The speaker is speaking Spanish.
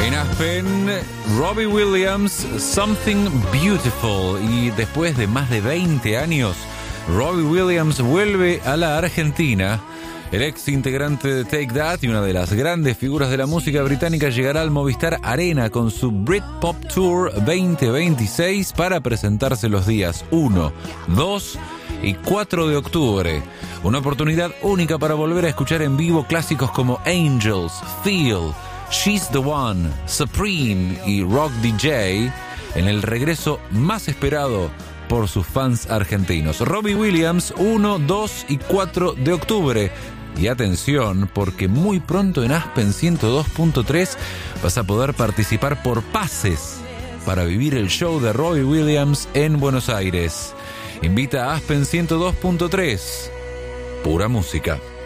En Aspen, Robbie Williams, Something Beautiful. Y después de más de 20 años, Robbie Williams vuelve a la Argentina. El ex integrante de Take That y una de las grandes figuras de la música británica llegará al Movistar Arena con su Britpop Tour 2026 para presentarse los días 1, 2 y 4 de octubre. Una oportunidad única para volver a escuchar en vivo clásicos como Angels, Feel, She's the One, Supreme y Rock DJ en el regreso más esperado por sus fans argentinos. Robbie Williams, 1, 2 y 4 de octubre. Y atención, porque muy pronto en Aspen 102.3 vas a poder participar por pases para vivir el show de Robbie Williams en Buenos Aires. Invita a Aspen 102.3. Pura música.